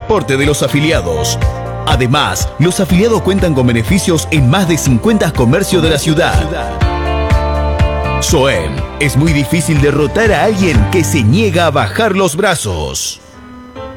aporte de los afiliados. Además, los afiliados cuentan con beneficios en más de 50 comercios de la ciudad. SOEM, es muy difícil derrotar a alguien que se niega a bajar los brazos.